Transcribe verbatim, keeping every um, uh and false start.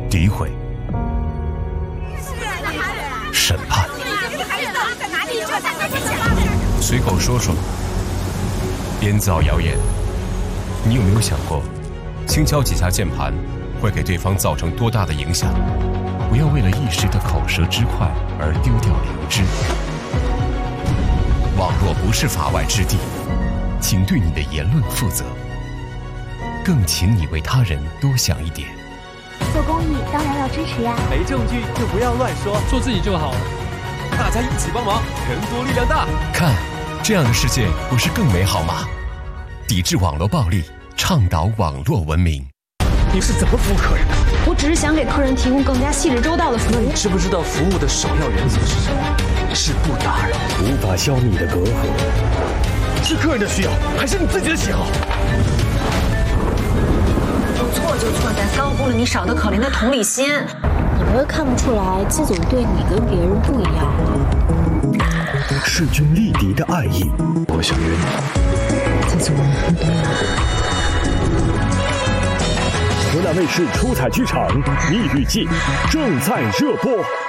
诋毁、审判，随口说说，编造谣言。你有没有想过，轻敲几下键盘会给对方造成多大的影响？不要为了一时的口舌之快而丢掉良知。网络不是法外之地，请对你的言论负责，更请你为他人多想一点。 做公益当然要支持呀， 没证据就不要乱说， 做自己就好了。 大家一起帮忙，人多力量大。 看，这样的世界不是更美好吗？抵制网络暴力，倡导网络文明。 你是怎么服务客人的？ 我只是想给客人提供更加细致周到的服务。 你知不知道服务的首要原则是什么？是不打扰。 无法消弭的隔阂， 是客人的需要，还是你自己的喜好？ 错就错在高估了你少得可怜的同理心。 你们又看不出来季总对你跟别人不一样吗？ 势均力敌的爱意。 我想约你。 季总，你懂我。 湖南卫视出彩剧场《蜜语记》正在热播。